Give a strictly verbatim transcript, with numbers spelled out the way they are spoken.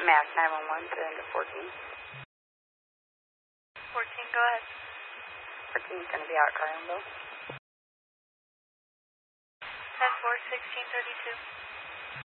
Mass nine one one to into fourteen. fourteen, go ahead. fourteen is going to be out at Carlinville. ten four, sixteen thirty-two.